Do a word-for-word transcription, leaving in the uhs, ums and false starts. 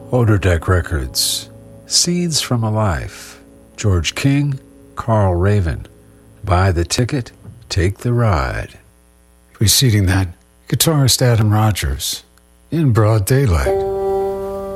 Odor Deck Records, Scenes from a Life, George King, Carl Raven, Buy the Ticket, Take the Ride. Preceding that, guitarist Adam Rogers, In Broad Daylight.